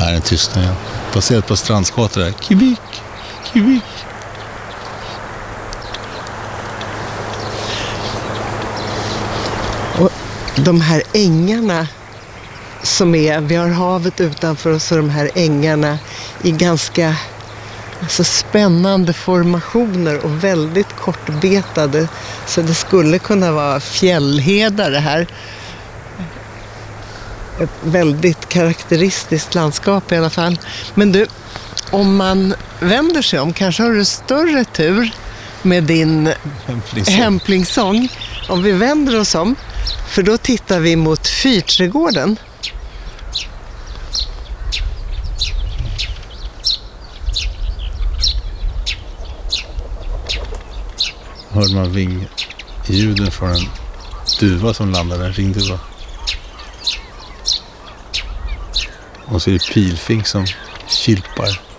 Där är tystnad igen. Baserat på strandskator där. Kvik, kvik. Och de här ängarna som är, vi har havet utanför oss och de här ängarna i ganska spännande formationer och väldigt kortbetade. Så det skulle kunna vara fjällhedar det här. Ett väldigt karaktäristiskt landskap i alla fall. Men du, om man vänder sig om, kanske har du större tur med din hämplingssång. Om vi vänder oss om, för då tittar vi mot Fyrträdgården. Hörde man vingljuden från en duva som landade, en ringduva. Och så är det pilfink som kilpar.